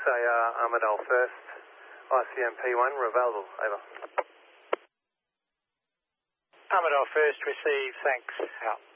AR Armidale First, ICM P1, available, over. Armidale First, receive, thanks, out.